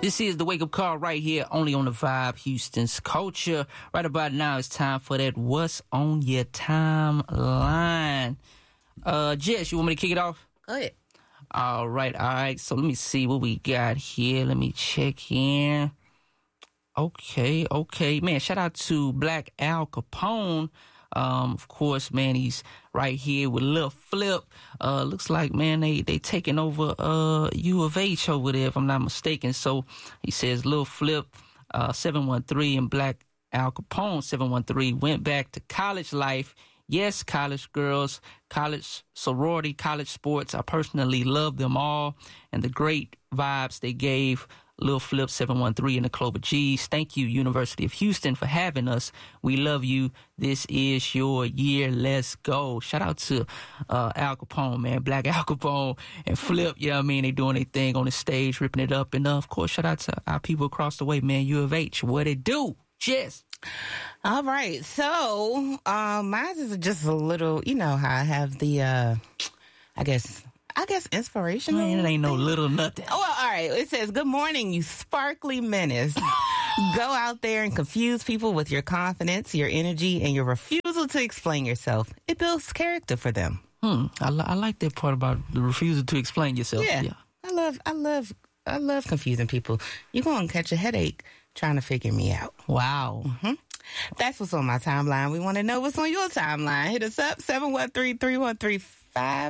This is the Wake Up Call right here, only on the Vibe, Houston's Culture. Right about now, it's time for that What's on Your Timeline. Jess, you want me to kick it off? Go ahead. All right. So let me see what we got here. Let me check in. Okay. Man, shout out to Black Al Capone. Of course, man, he's right here with Lil Flip. Looks like, man, they taking over U of H over there, if I'm not mistaken. So he says Lil Flip 713 and Black Al Capone 713 went back to college life. Yes, college girls, college sorority, college sports. I personally love them all and the great vibes they gave. Lil Flip 713 and the Clover G's. Thank you, University of Houston, for having us. We love you. This is your year. Let's go. Shout out to Al Capone, man. Black Al Capone and Flip. Yeah, I mean, they doing their thing on the stage, ripping it up. And of course, shout out to our people across the way, man. U of H. What it do? Cheers. All right. So, mine is just a little, you know how I have the, I guess inspirational. Man, it ain't no little nothing. Oh, well, all right. It says, good morning, you sparkly menace. Go out there and confuse people with your confidence, your energy, and your refusal to explain yourself. It builds character for them. I like that part about the refusal to explain yourself. Yeah. I love confusing people. You're going to catch a headache trying to figure me out. Wow. Mm-hmm. That's what's on my timeline. We want to know what's on your timeline. Hit us up,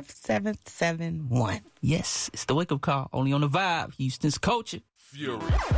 713-313-5771. Yes, it's the Wake Up Call, only on the Vibe, Houston's Culture. Fury.